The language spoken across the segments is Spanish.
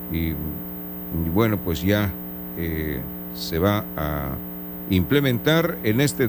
y bueno, pues ya se va a implementar en este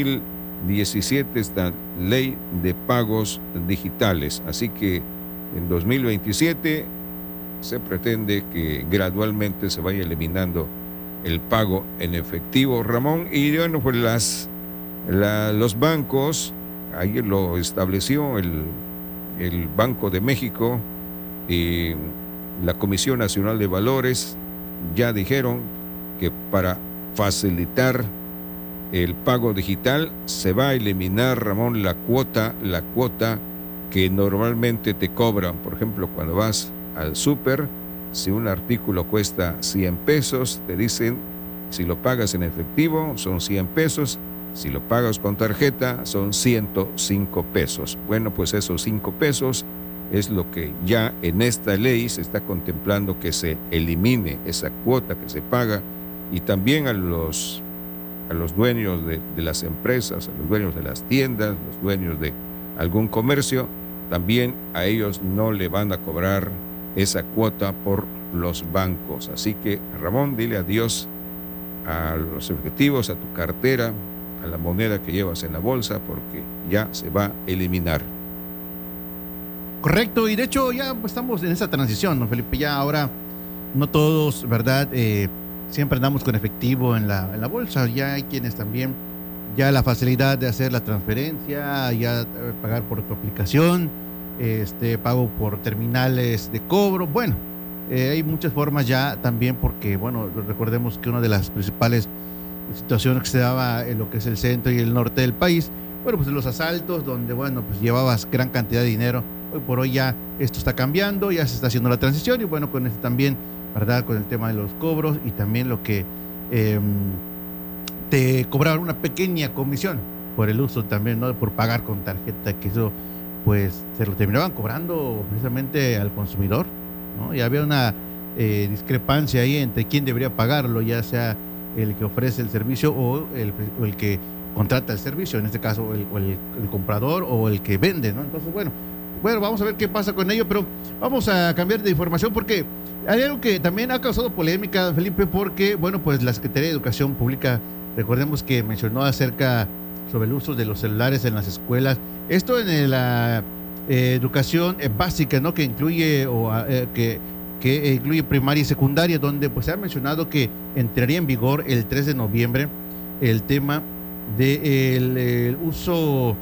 2017 esta ley de pagos digitales. Así que en 2027 se pretende que gradualmente se vaya eliminando el pago en efectivo, Ramón. Y bueno, pues los bancos, ayer lo estableció el Banco de México y la Comisión Nacional de Valores, ya dijeron que para facilitar el pago digital se va a eliminar, Ramón, la cuota que normalmente te cobran. Por ejemplo, cuando vas al súper, si un artículo cuesta 100 pesos, te dicen, si lo pagas en efectivo son 100 pesos, si lo pagas con tarjeta son 105 pesos. Bueno, pues esos 5 pesos es lo que ya en esta ley se está contemplando, que se elimine esa cuota que se paga. Y también a los dueños de las empresas, a los dueños de las tiendas, los dueños de algún comercio, también a ellos no le van a cobrar esa cuota por los bancos. Así que, Ramón, dile adiós a los efectivos, a tu cartera, a la moneda que llevas en la bolsa, porque ya se va a eliminar. Correcto, y de hecho ya estamos en esa transición, ¿no, Felipe? Ya ahora no todos, ¿verdad? Siempre andamos con efectivo en la bolsa. Ya hay quienes también, ya la facilidad de hacer la transferencia, ya pagar por tu aplicación, pago por terminales de cobro. Bueno, hay muchas formas ya también, porque, bueno, recordemos que una de las principales situaciones que se daba en lo que es el centro y el norte del país, bueno, pues los asaltos, donde, bueno, pues llevabas gran cantidad de dinero. Hoy por hoy ya esto está cambiando, ya se está haciendo la transición, y bueno, con esto también, ¿verdad? Con el tema de los cobros y también lo que te cobraban una pequeña comisión por el uso también, ¿no? Por pagar con tarjeta, que eso pues se lo terminaban cobrando precisamente al consumidor, ¿no? Y había una discrepancia ahí entre quién debería pagarlo, ya sea el que ofrece el servicio o el que contrata el servicio, en este caso el comprador o el que vende, ¿no? Entonces, bueno, vamos a ver qué pasa con ello, pero vamos a cambiar de información, porque hay algo que también ha causado polémica, Felipe, porque, bueno, pues la Secretaría de Educación Pública, recordemos que mencionó acerca sobre el uso de los celulares en las escuelas. Esto en la educación básica, ¿no? Que incluye que incluye primaria y secundaria, donde pues se ha mencionado que entraría en vigor el 3 de noviembre el tema del uso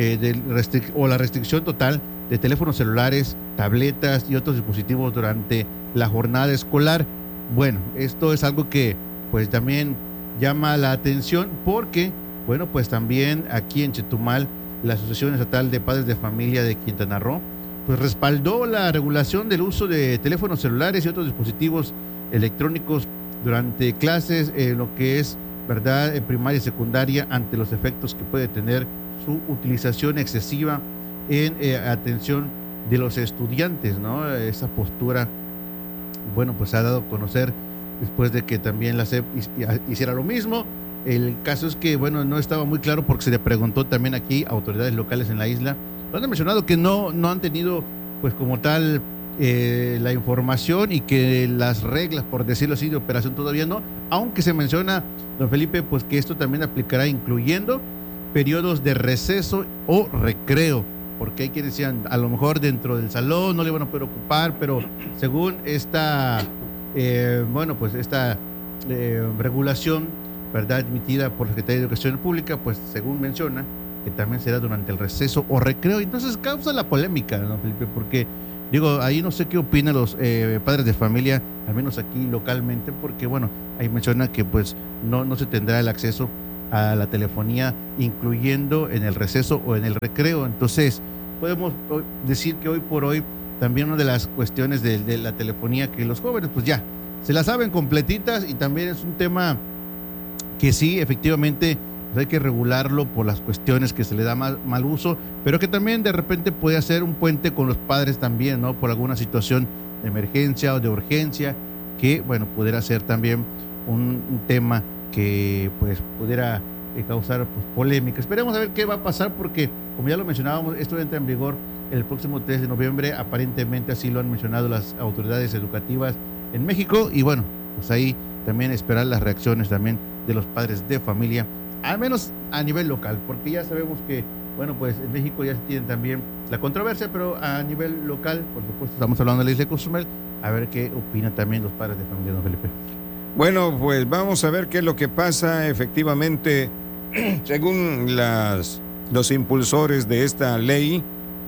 o la restricción total de teléfonos celulares, tabletas y otros dispositivos durante la jornada escolar. Bueno, esto es algo que pues también llama la atención, porque, bueno, pues también aquí en Chetumal, la Asociación Estatal de Padres de Familia de Quintana Roo pues respaldó la regulación del uso de teléfonos celulares y otros dispositivos electrónicos durante clases, lo que es, ¿verdad?, en primaria y secundaria, ante los efectos que puede tener su utilización excesiva en atención de los estudiantes, ¿no? Esa postura, bueno, pues se ha dado a conocer después de que también la SEP hiciera lo mismo. El caso es que, bueno, no estaba muy claro, porque se le preguntó también aquí a autoridades locales en la isla. Lo han mencionado que no han tenido, pues, como tal, la información, y que las reglas, por decirlo así, de operación todavía no, aunque se menciona, don Felipe, pues que esto también aplicará incluyendo periodos de receso o recreo, porque hay quienes decían, a lo mejor dentro del salón no le van a poder ocupar, pero según esta, bueno, pues esta regulación, ¿verdad?, admitida por la Secretaría de Educación Pública, pues según menciona, que también será durante el receso o recreo. Entonces causa la polémica, ¿no, Felipe? Porque, digo, ahí no sé qué opinan los padres de familia, al menos aquí localmente, porque, bueno, ahí menciona que pues no se tendrá el acceso a la telefonía, incluyendo en el receso o en el recreo. Entonces podemos decir que hoy por hoy también una de las cuestiones de la telefonía, que los jóvenes pues ya se la saben completitas, y también es un tema que sí, efectivamente, pues hay que regularlo por las cuestiones que se le da mal uso, pero que también de repente puede hacer un puente con los padres también, ¿no? Por alguna situación de emergencia o de urgencia, que, bueno, pudiera ser también un tema que pues pudiera causar pues polémica. Esperemos a ver qué va a pasar, porque, como ya lo mencionábamos, esto entra en vigor el próximo 3 de noviembre, aparentemente así lo han mencionado las autoridades educativas en México, y bueno, pues ahí también esperar las reacciones también de los padres de familia, al menos a nivel local, porque ya sabemos que, bueno, pues en México ya se tiene también la controversia, pero a nivel local, por supuesto, estamos hablando de la isla de Cozumel, a ver qué opinan también los padres de familia, don Felipe. Bueno, pues vamos a ver qué es lo que pasa. Efectivamente, según los impulsores de esta ley,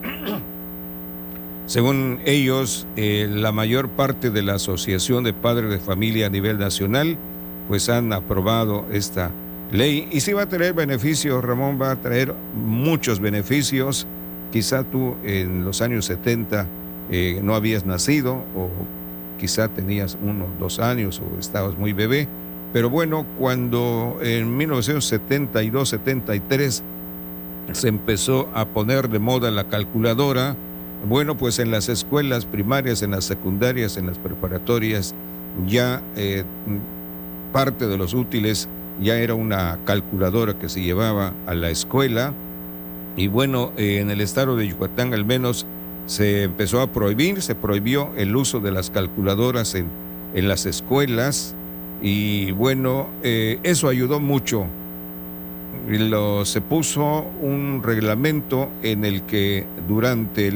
según ellos, la mayor parte de la Asociación de Padres de Familia a nivel nacional, pues han aprobado esta ley. Y sí va a traer beneficios, Ramón, va a traer muchos beneficios. Quizá tú en los años 70 no habías nacido, o quizá tenías 1, 2 años, o estabas muy bebé. Pero bueno, cuando en 1972, 73 se empezó a poner de moda la calculadora, bueno, pues en las escuelas primarias, en las secundarias, en las preparatorias, ya parte de los útiles ya era una calculadora que se llevaba a la escuela. Y bueno, en el estado de Yucatán al menos se empezó a prohibir, se prohibió el uso de las calculadoras en las escuelas. Y bueno, eso ayudó mucho. Se puso un reglamento en el que durante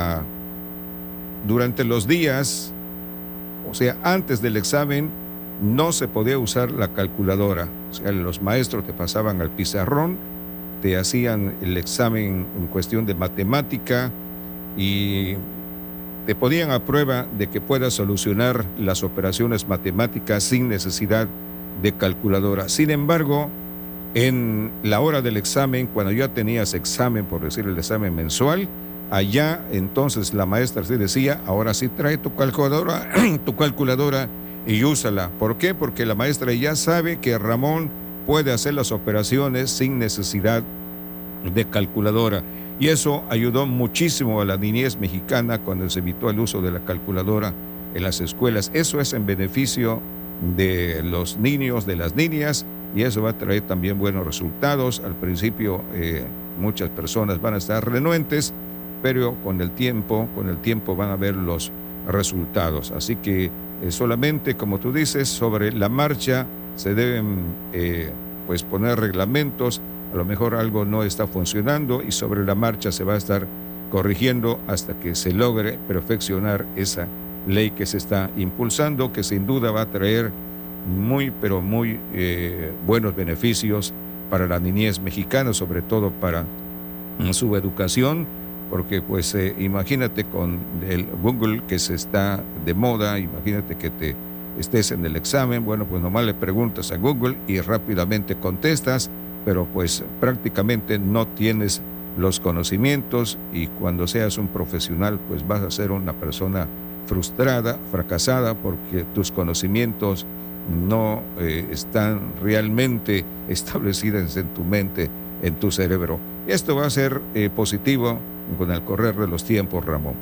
los días, o sea, antes del examen, no se podía usar la calculadora. O sea, los maestros te pasaban al pizarrón, te hacían el examen en cuestión de matemática y te ponían a prueba de que puedas solucionar las operaciones matemáticas sin necesidad de calculadora. Sin embargo, en la hora del examen, cuando ya tenías examen, por decir el examen mensual, allá entonces la maestra sí decía, ahora sí trae tu calculadora y úsala. ¿Por qué? Porque la maestra ya sabe que Ramón puede hacer las operaciones sin necesidad de calculadora. Y eso ayudó muchísimo a la niñez mexicana cuando se evitó el uso de la calculadora en las escuelas. Eso es en beneficio de los niños, de las niñas, y eso va a traer también buenos resultados. Al principio muchas personas van a estar renuentes, pero con el tiempo van a ver los resultados. Así que solamente, como tú dices, sobre la marcha se deben pues poner reglamentos. A lo mejor algo no está funcionando y sobre la marcha se va a estar corrigiendo hasta que se logre perfeccionar esa ley que se está impulsando, que sin duda va a traer muy, pero muy buenos beneficios para la niñez mexicana, sobre todo para su educación, porque pues imagínate con el Google que se está de moda, imagínate que te estés en el examen, bueno, pues nomás le preguntas a Google y rápidamente contestas, pero pues prácticamente no tienes los conocimientos, y cuando seas un profesional pues vas a ser una persona frustrada, fracasada, porque tus conocimientos no están realmente establecidos en tu mente, en tu cerebro. Esto va a ser positivo con el correr de los tiempos, Ramón.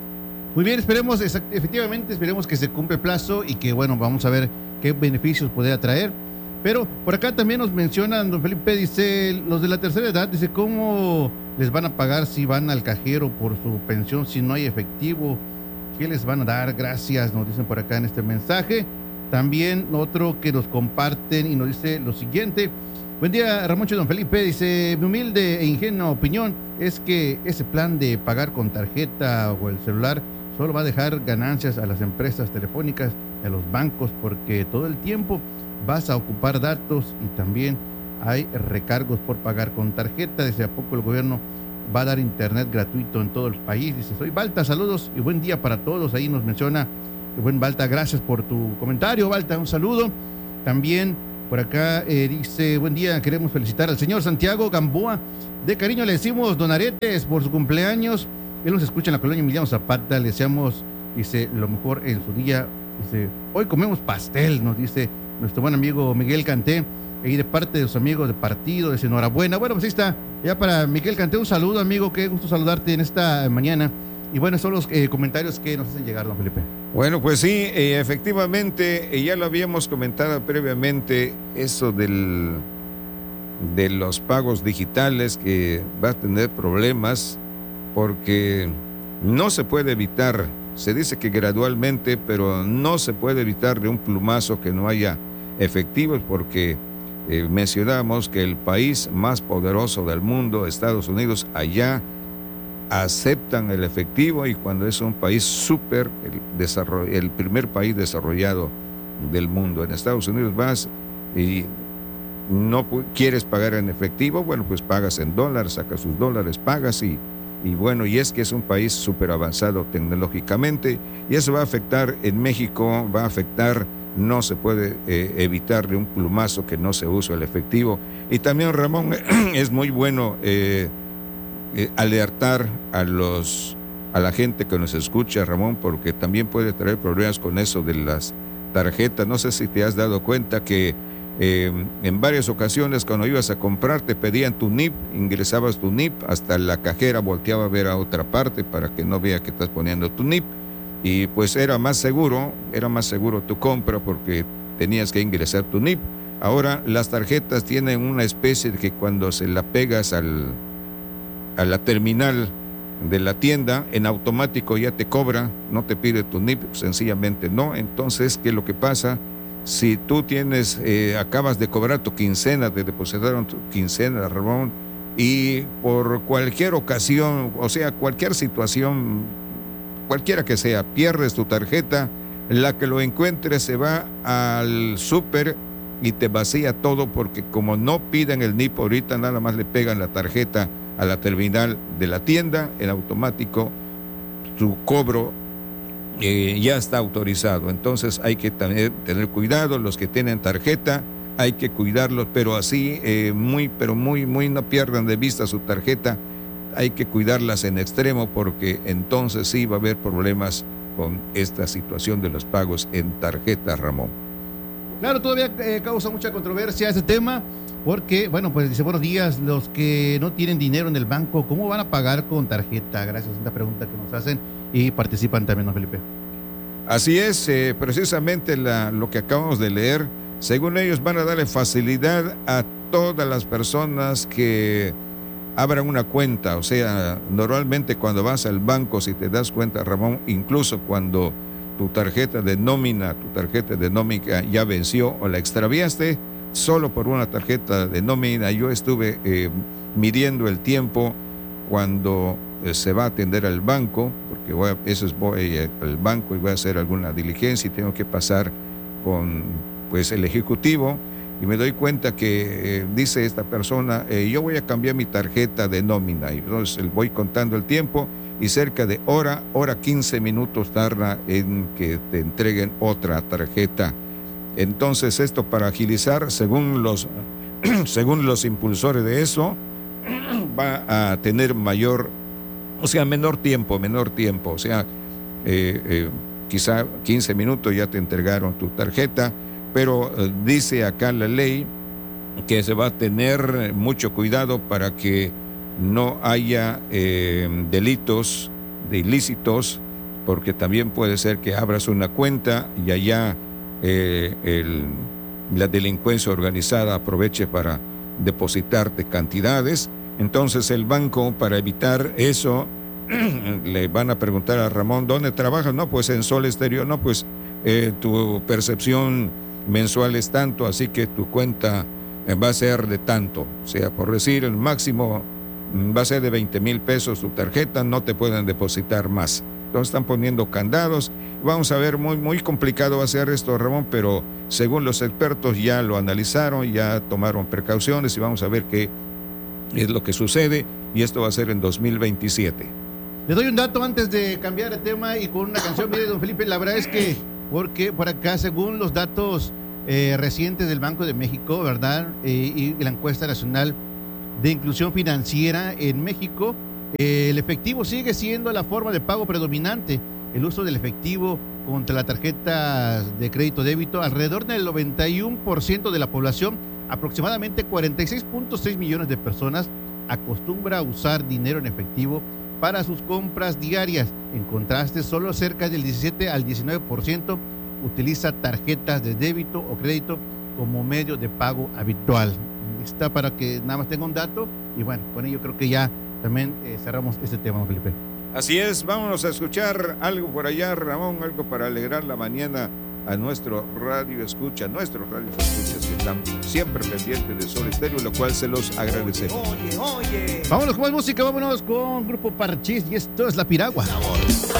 Muy bien, efectivamente esperemos que se cumpla el plazo y que, bueno, vamos a ver qué beneficios puede traer. Pero por acá también nos mencionan, don Felipe, dice, los de la tercera edad, dice, ¿cómo les van a pagar si van al cajero por su pensión si no hay efectivo? ¿Qué les van a dar? Gracias, nos dicen por acá en este mensaje. También otro que nos comparten y nos dice lo siguiente: buen día, Ramoncho, don Felipe, dice, mi humilde e ingenua opinión es que ese plan de pagar con tarjeta o el celular solo va a dejar ganancias a las empresas telefónicas, a los bancos, porque todo el tiempo vas a ocupar datos y también hay recargos por pagar con tarjeta. Desde a poco el gobierno va a dar internet gratuito en todo el país. Dice, soy Balta, saludos y buen día para todos. Ahí nos menciona, buen Balta, gracias por tu comentario, Balta, un saludo. También por acá dice, buen día, queremos felicitar al señor Santiago Gamboa. De cariño le decimos don Aretes por su cumpleaños. Él nos escucha en la colonia Emiliano Zapata. Le deseamos, dice, lo mejor en su día. Dice, hoy comemos pastel, nos dice nuestro buen amigo Miguel Canté, y de parte de sus amigos de partido, dice enhorabuena. Bueno, pues ahí está, ya para Miguel Canté, un saludo, amigo, qué gusto saludarte en esta mañana. Y bueno, son los comentarios que nos hacen llegar, don Felipe. Bueno, pues sí, efectivamente, ya lo habíamos comentado previamente, eso de los pagos digitales, que va a tener problemas porque no se puede evitar, se dice que gradualmente, pero no se puede evitar de un plumazo que no haya efectivos, porque mencionamos que el país más poderoso del mundo, Estados Unidos, allá aceptan el efectivo, y cuando es un país súper, el primer país desarrollado del mundo. En Estados Unidos vas y no quieres pagar en efectivo, bueno, pues pagas en dólares, sacas sus dólares, pagas y bueno, y es que es un país súper avanzado tecnológicamente, y eso va a afectar en México, va a afectar, no se puede evitar de un plumazo que no se use el efectivo. Y también, Ramón, es muy bueno alertar a la gente que nos escucha, Ramón, porque también puede traer problemas con eso de las tarjetas. No sé si te has dado cuenta que en varias ocasiones cuando ibas a comprar te pedían tu NIP, ingresabas tu NIP, hasta la cajera volteaba a ver a otra parte para que no vea que estás poniendo tu NIP, y pues era más seguro tu compra porque tenías que ingresar tu NIP. Ahora las tarjetas tienen una especie de que cuando se la pegas a la terminal de la tienda, en automático ya te cobra, no te pide tu NIP, sencillamente no. Entonces, ¿qué es lo que pasa? Si tú acabas de cobrar tu quincena, te depositaron tu quincena, Ramón, y por cualquier ocasión, o sea, cualquier situación, cualquiera que sea, pierdes tu tarjeta, la que lo encuentre se va al súper y te vacía todo, porque como no piden el NIP ahorita, nada más le pegan la tarjeta a la terminal de la tienda, en automático tu cobro ya está autorizado. Entonces hay que tener cuidado, los que tienen tarjeta hay que cuidarlos, pero así muy no pierdan de vista su tarjeta, hay que cuidarlas en extremo, porque entonces sí va a haber problemas con esta situación de los pagos en tarjeta, Ramón. Claro, todavía causa mucha controversia ese tema, porque, bueno, pues dice, buenos días, los que no tienen dinero en el banco, ¿cómo van a pagar con tarjeta? Gracias, es la pregunta que nos hacen y participan también, ¿no, Felipe? Así es, precisamente lo que acabamos de leer, según ellos van a darle facilidad a todas las personas que abran una cuenta. O sea, normalmente cuando vas al banco, si te das cuenta, Ramón, incluso cuando tu tarjeta de nómina ya venció o la extraviaste, solo por una tarjeta de nómina. Yo estuve midiendo el tiempo cuando se va a atender al banco, porque voy al banco y voy a hacer alguna diligencia y tengo que pasar con el ejecutivo, y me doy cuenta que dice esta persona, yo voy a cambiar mi tarjeta de nómina, y entonces voy contando el tiempo y cerca de hora 15 minutos tarda en que te entreguen otra tarjeta. Entonces esto, para agilizar, según los impulsores de eso, va a tener menor tiempo, o sea, quizá 15 minutos ya te entregaron tu tarjeta, pero dice acá la ley que se va a tener mucho cuidado para que no haya delitos de ilícitos, porque también puede ser que abras una cuenta y allá la delincuencia organizada aproveche para depositarte cantidades. Entonces el banco, para evitar eso, le van a preguntar a Ramón, ¿dónde trabajas? No, pues en Sol Exterior. No, pues tu percepción mensual es tanto, así que tu cuenta va a ser de tanto. O sea, por decir, el máximo va a ser de 20,000 pesos tu tarjeta, no te pueden depositar más. Entonces están poniendo candados. Vamos a ver, muy complicado va a ser esto, Ramón, pero según los expertos ya lo analizaron, ya tomaron precauciones, y vamos a ver qué es lo que sucede, y esto va a ser en 2027. Les doy un dato antes de cambiar de tema y con una canción. Mire, don Felipe, la verdad es que, porque por acá, según los datos recientes del Banco de México, ¿verdad? Y la encuesta nacional de inclusión financiera en México, el efectivo sigue siendo la forma de pago predominante. El uso del efectivo contra la tarjeta de crédito débito, alrededor del 91% de la población, aproximadamente 46.6 millones de personas, acostumbra a usar dinero en efectivo para sus compras diarias. En contraste, solo cerca del 17 al 19% utiliza tarjetas de débito o crédito como medio de pago habitual. Está para que nada más tenga un dato, y bueno, con ello creo que ya también cerramos este tema, Felipe. Así es, vámonos a escuchar algo por allá, Ramón, algo para alegrar la mañana a nuestros radioescuchas que están siempre pendientes de Sol Estéreo, lo cual se los agradecemos. Vámonos con más música, vámonos con Grupo Parchís y esto es La Piragua.